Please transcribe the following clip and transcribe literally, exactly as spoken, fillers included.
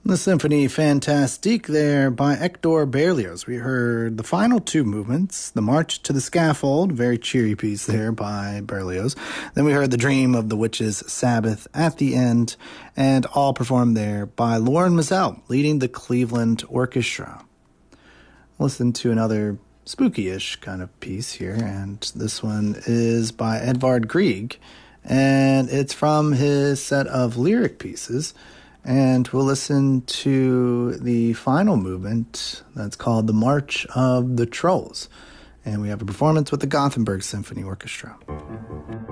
The Symphony Fantastique there by Hector Berlioz. We heard the final two movements, the March to the Scaffold, very cheery piece there by Berlioz. Then we heard the Dream of the Witch's Sabbath at the end, and all performed there by Loren Maazel, leading the Cleveland Orchestra. Listen to another spooky-ish kind of piece here, and this one is by Edvard Grieg, and it's from his set of lyric pieces. And we'll listen to the final movement that's called the March of the Trolls. And we have a performance with the Gothenburg Symphony Orchestra.